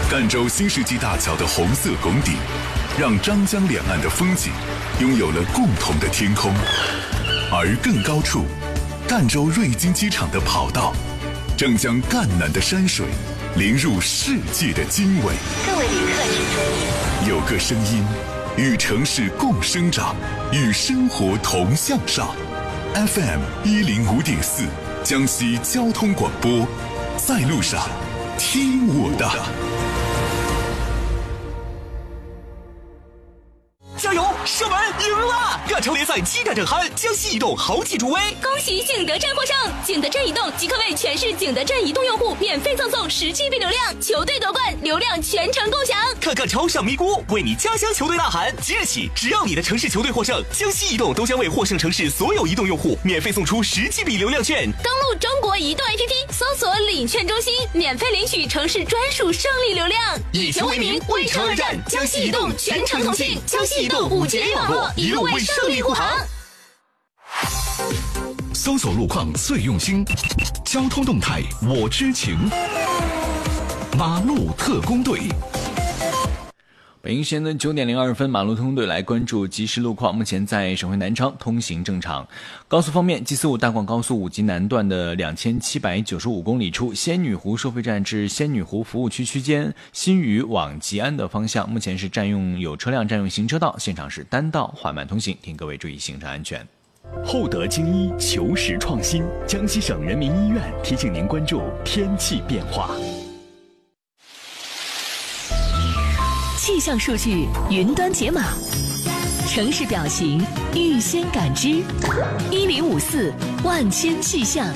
赣州新世纪大桥的红色拱顶，让张江两岸的风景拥有了共同的天空。而更高处，赣州瑞金机场的跑道正将赣南的山水淋入世界的经纬。 各位旅客请注意， 有个声音与城市共生长，与生活同向上。FM 105.4江西交通广播，在路上听我的。 加油！射门赢了！赣超联赛期待正酣，江西移动豪气助威！ 恭喜景德镇获胜！景德镇移动即可为全市景德镇移动用户免费赠送10GB 流量，球队夺冠，流量全程共享。 看赣超上咪咕，为你家乡球队呐喊！即日起，只要你的城市球队获胜，江西移动都将为获胜城市所有移动用户免费送出10GB 流量券。 登录中国移动 APP， 搜索领券中心，免费领取城市专属胜利流量。 以球为名，为城而战，江西移动全程同信，江西移动5节网络，一路为胜利护航。 搜索路况最用心，交通动态我知情。马路特工队。 北京时间的9点02分，马路特工队来关注即时路况。目前在省会南昌通行正常。高速方面，G45大广高速5级南段的2795公里处仙女湖收费站至仙女湖服务区区间，新余往吉安的方向，目前是有车辆占用行车道，现场是单道缓慢通行，请各位注意行车安全。 厚德精医求实创新，江西省人民医院提醒您关注天气变化。 气象数据云端解码，城市表情预先感知，1054万千气象。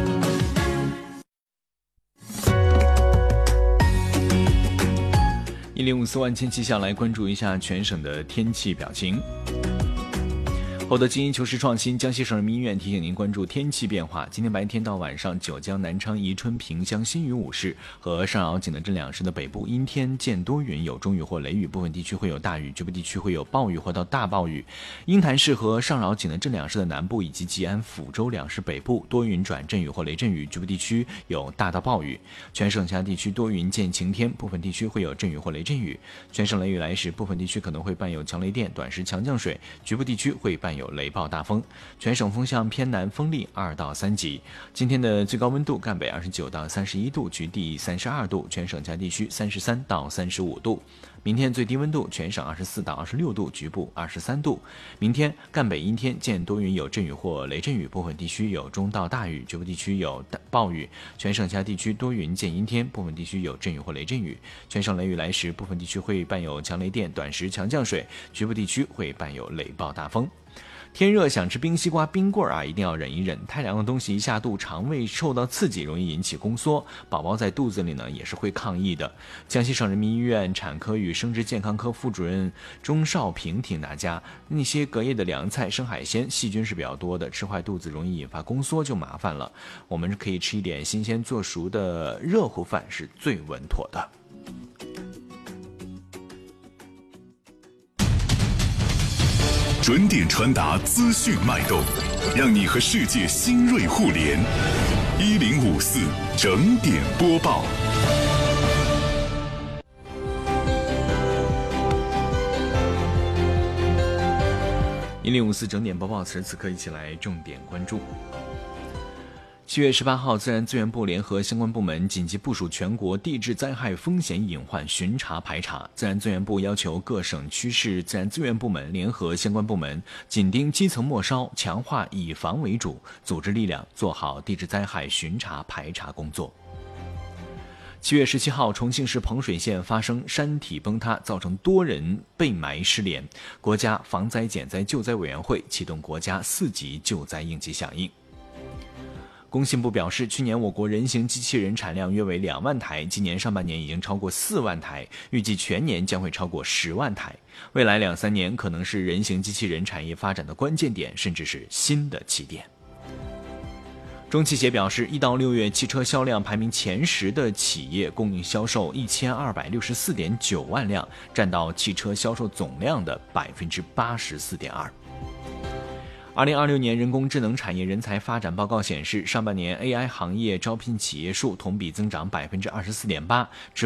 1054万千气象来关注一下全省的天气表情。厚德精英求实创新，江西省人民医院提醒您关注天气变化。今天白天到晚上，九江、南昌、宜春、萍乡、新余5市和上饶、景德镇2市的北部阴天见多云，有中雨或雷雨，部分地区会有大雨，局部地区会有暴雨或到大暴雨。鹰潭市和上饶、景德镇2市的南部以及吉安、抚州2市北部多云转阵雨或雷阵雨，局部地区有大到暴雨。全省其他地区多云见晴天，部分地区会有阵雨或雷阵雨。全省雷雨来时，部分地区可能会伴有强雷电、短时强降水，局部地区会伴有雷暴大风。全省风向偏南，风力2到3级。今天的最高温度，赣北29到31度，局地32度，全省其他地区33到35度。明天最低温度，全省24到26度，局部23度。明天赣北阴天见多云，有阵雨或雷阵雨，部分地区有中到大雨，局部地区有暴雨。全省其他地区多云见阴天，部分地区有阵雨或雷阵雨。全省雷雨来时，部分地区会伴有强雷电、短时强降水，局部地区会伴有雷暴大风。天热想吃冰西瓜、冰棍啊，一定要忍一忍。太凉的东西一下肚，肠胃受到刺激，容易引起宫缩，宝宝在肚子里呢也是会抗议的。江西省人民医院产科与生殖健康科副主任钟少平提醒大家，那些隔夜的凉菜、生海鲜，细菌是比较多的，吃坏肚子容易引发宫缩就麻烦了。我们可以吃一点新鲜做熟的热乎饭是最稳妥的。 准点传达资讯脉动，让你和世界新锐互联。1054整点播报。 1054整点播报，此时此刻一起来重点关注。7月18号，自然资源部联合相关部门紧急部署全国地质灾害风险隐患巡查排查。自然资源部要求各省区市自然资源部门联合相关部门，紧盯基层末梢，强化以防为主，组织力量做好地质灾害巡查排查工作。7月17号，重庆市彭水县发生山体崩塌，造成多人被埋失联。国家防灾减灾救灾委员会启动国家4级救灾应急响应。工信部表示，去年我国人形机器人产量约为2万台，今年上半年已经超过4万台，预计全年将会超过10万台。未来2-3年可能是人形机器人产业发展的关键点，甚至是新的起点。中汽协表示，1到6月汽车销量排名前10的企业共销售1264.9万辆，占到汽车销售总量的84.2%。2026年人工智能产业人才发展报告显示，上半年 AI 行业招聘企业数同比增长24.8%，